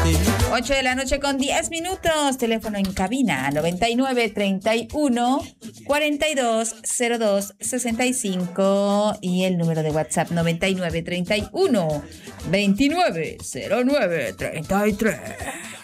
8 de la noche con 10 minutos. Teléfono en cabina 9931-420265 y el número de WhatsApp 9931-290933.